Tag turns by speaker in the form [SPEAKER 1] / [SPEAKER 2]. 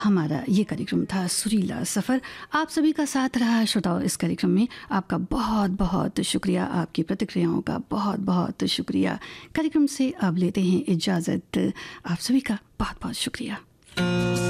[SPEAKER 1] हमारा ये कार्यक्रम था सुरीला सफ़र। आप सभी का साथ रहा श्रोताओं इस कार्यक्रम में। आपका बहुत बहुत शुक्रिया, आपकी प्रतिक्रियाओं का बहुत बहुत शुक्रिया। कार्यक्रम से अब लेते हैं इजाज़त। आप सभी का बहुत बहुत शुक्रिया।